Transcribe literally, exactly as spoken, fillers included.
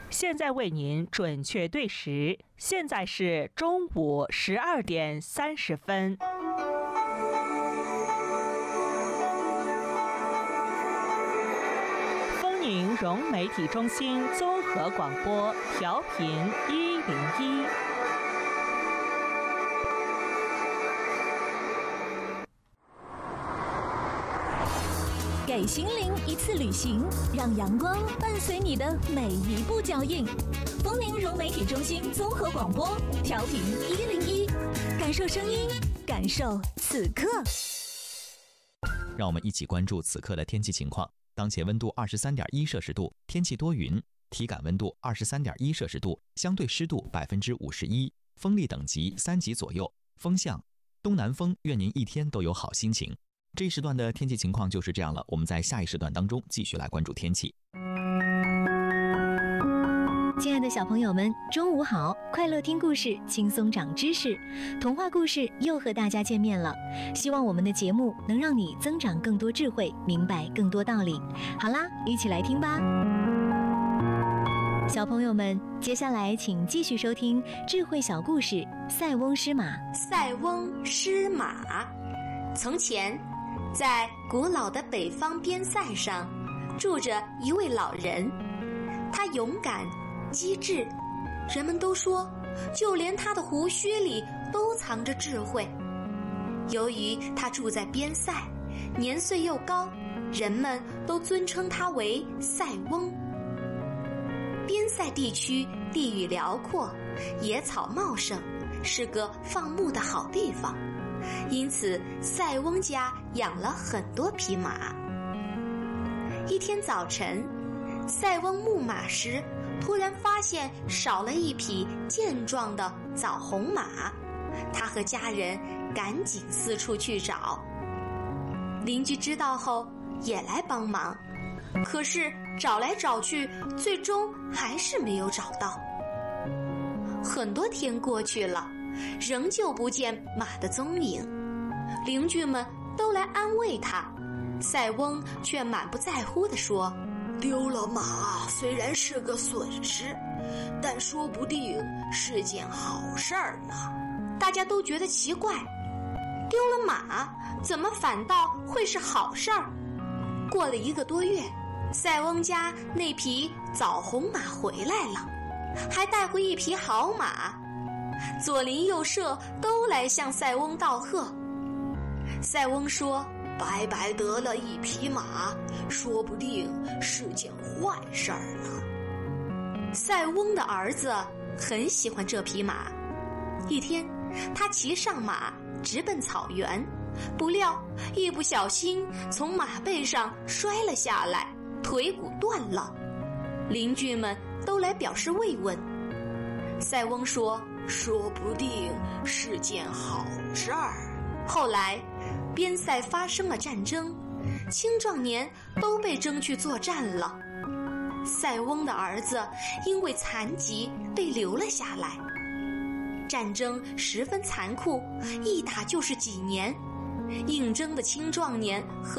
现在为您准确对时，现在是中午十二点三十分。丰宁融媒体中心综合广播，调频一零一。 给心灵一次旅行，让阳光伴随你的每一步脚印。丰宁融媒体中心综合广播，调频一零一，感受声音，感受此刻。 让我们一起关注此刻的天气情况。当前温度二十三点一摄氏度，天气多云，体感温度二十三点一摄氏度，相对湿度百分之五十一，风力等级三级左右，风向东南风。愿您一天都有好心情。这一时段的天气情况就是这样了，我们在下一时段当中继续来关注天气。 亲爱的小朋友们，中午好！快乐听故事，轻松长知识，童话故事又和大家见面了。希望我们的节目能让你增长更多智慧，明白更多道理。好啦，一起来听吧。小朋友们，接下来请继续收听智慧小故事《塞翁失马》。 塞翁失马。从前，在古老的北方边塞上，住着一位老人，他勇敢机智，人们都说，就连他的胡须里都藏着智慧。由于他住在边塞，年岁又高，人们都尊称他为塞翁。边塞地区地域辽阔，野草茂盛，是个放牧的好地方，因此塞翁家养了很多匹马。一天早晨，塞翁牧马时，突然发现少了一匹健壮的枣红马，他和家人赶紧四处去找。邻居知道后也来帮忙，可是找来找去，最终还是没有找到。很多天过去了，仍旧不见马的踪影，邻居们都来安慰他，塞翁却满不在乎地说， 丢了马虽然是个损失，但说不定是件好事儿呢。 大家都觉得奇怪，丢了马怎么反倒会是好事儿？过了一个多月，塞翁家那匹枣红马回来了，还带回一匹好马，左邻右舍都来向塞翁道贺。塞翁说， 白白得了一匹马，说不定是件坏事儿呢。 塞翁的儿子很喜欢这匹马。一天，他骑上马直奔草原，不料一不小心从马背上摔了下来，腿骨断了。邻居们都来表示慰问。塞翁说， 说不定是件好事儿。 后来边塞发生了战争，青壮年都被征去作战了。塞翁的儿子因为残疾被留了下来。战争十分残酷，一打就是几年，应征的青壮年和